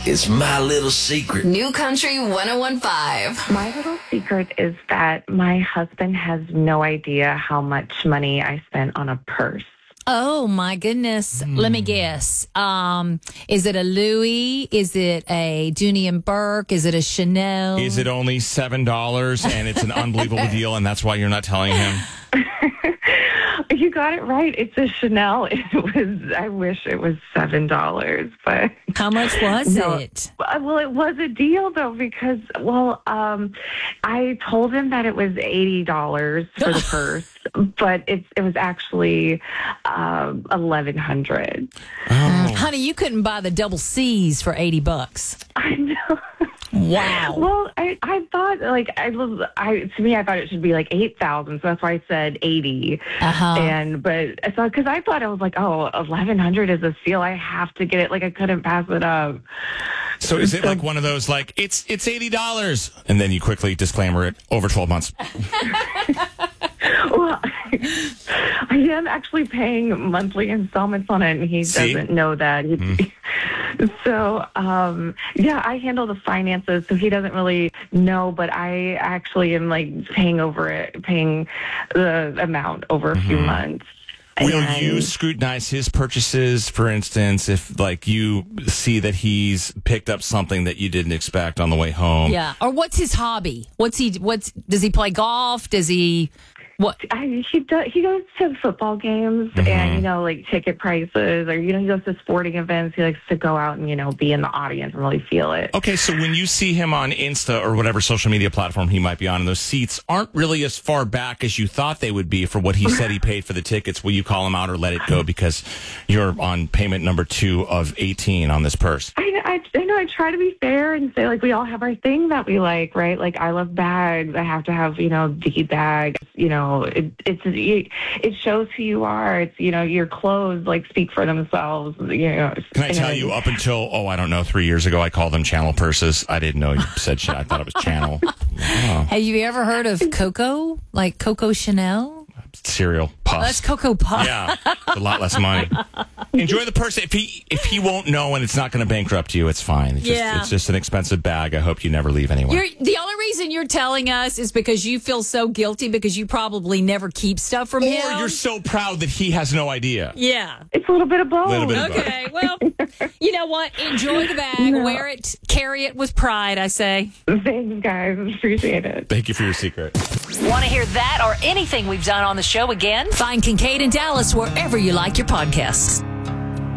It's my little secret. New Country 101.5. My little secret is that my husband has no idea how much money I spent on a purse. Oh, my goodness. Let me guess. Is it a Louis? Is it a Dooney and Burke? Is it a Chanel? Is it only $7 and it's an unbelievable deal and that's why you're not telling him? You got it right. It's a Chanel. I wish it was $7, but How much was it? Well, it was a deal though because I told him that it was $80 for the purse, but it was actually $1,100. Honey, you couldn't buy the double C's for $80. I know. Wow. Well, I thought to me I thought it should be like 8,000, so that's why I said 80. Because I thought I was like, oh, 1,100 is a steal. I have to get it. Like I couldn't pass it up. So is it like one of those like it's $80 and then you quickly disclaimer it over 12 months? Well, I am actually paying monthly installments on it, and he doesn't know that. So, I handle the finances, so he doesn't really know, but I actually am like paying the amount over a few months. Will you scrutinize his purchases, for instance, if like you see that he's picked up something that you didn't expect on the way home? Yeah. Or what's his hobby? Does he play golf? Does he... What? He goes to football games and, like ticket prices or, he goes to sporting events. He likes to go out and, be in the audience and really feel it. Okay, so when you see him on Insta or whatever social media platform he might be on, and those seats aren't really as far back as you thought they would be for what he said he paid for the tickets, will you call him out or let it go because you're on payment number 2 of 18 on this purse? I know. I try to be fair and say, like, we all have our thing that we like, right? Like, I love bags. I have to have, the bag. It shows who you are. It's, your clothes, like, speak for themselves. Can I tell you, up until, 3 years ago, I called them Channel purses. I didn't know you said shit. I thought it was Channel. Wow. Have you ever heard of Coco? Like Coco Chanel? Cereal puffs. That's Cocoa Puffs. Yeah, a lot less money. Enjoy the purse. If he won't know and it's not going to bankrupt you, it's fine. It's just an expensive bag. I hope you never leave anywhere. The only reason you're telling us is because you feel so guilty because you probably never keep stuff from him. Or you're so proud that he has no idea. Yeah. It's a little bit of both. Okay, well, you know what? Enjoy the bag. Wear it. Carry it with pride, I say. Thanks, guys. Appreciate it. Thank you for your secret. Want to hear that or anything we've done on the show again? Find Kincaid and Dallas wherever you like your podcasts.